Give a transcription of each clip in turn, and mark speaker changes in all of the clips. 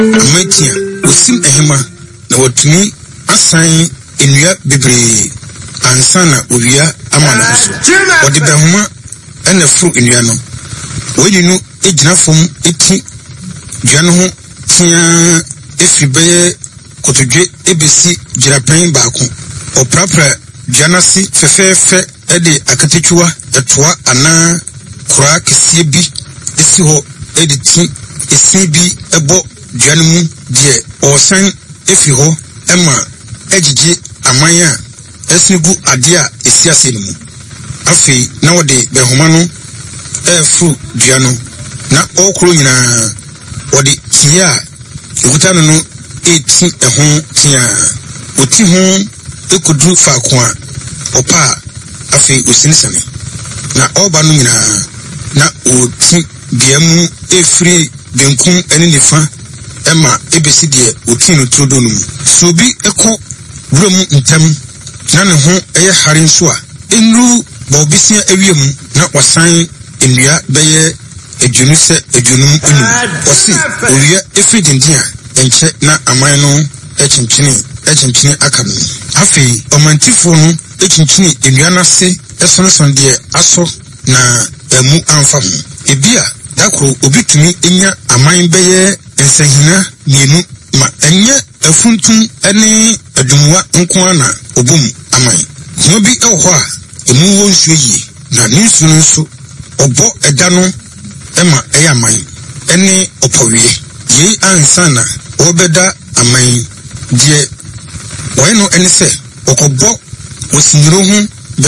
Speaker 1: amatia osim ehema na watumi asan enua bebre ansana owia amana so odi behoma ena furu enua no woni no ejina fom eti dua no ho tia efibeye kotodwe ebesi jirapan baako oprapra janasi fefefe ede akatechuwa etoa ana kura kesie bi esi ho editi esi bi ebo dwanemu de osan efi ho ema ejiji amanya esnigu ade a esi ase mu afi na wode behoma no efu dwano na okro nyina wode tia ekuta no eti ehon tia oti ho ekudru faako a opa afi osinisane na oba no nyina na oti biamu efri benkum ene nifa ema ebesi de oti no trodo no so bi eko burom ntam na ne ho eye hare nso a enru bobisia ewiem na wasan enua beye edwunu se edwunum enu osi owia efri dindia enche na aman no echinchini akam afi omantifo no echinchini enua na se esonoson de aso na emu anfa ebia dakro obitumi enya aman beye ensahina mienu ma enye afuntum ene adumwa nko na obum aman ho bi ewo a emu wo nsuo yi na ninsu nso obo eda no ema eyaman ene opowie ye ansana obeda aman die wayno ene se okobo osiniro hu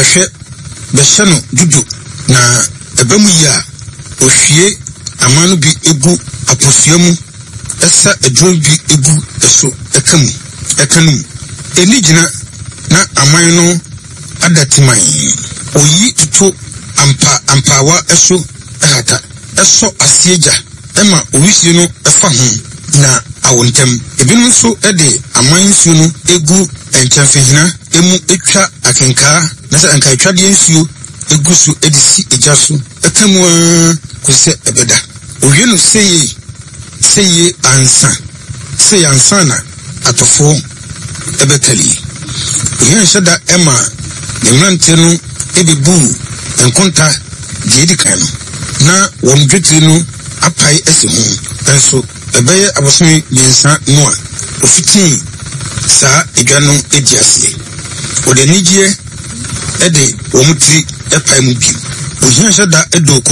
Speaker 1: behwe no dudu na ebamu ya ohwie amanu bi egu aposuamu esa edron bi egu eso ekanum eni gina na aman no adatiman oyi tutu ampawa eso ehata eso asieja ema owisi no efa ho na awontem ebinun so ede aman su no egu enchafehina emu etwa akenka na se anka etwa de nsuo egu so edisi ejaso ekamu kuse ebeda owie no seye ansa na atofo ebekali owie nshada ema nemrante no ebebu enkonta de kan no na won dwetire no apai ese ho enso ebeye abosome yensa no a ofiti sa edwano ediase ode nijie ede omuti epai mu bi ohian shada edoko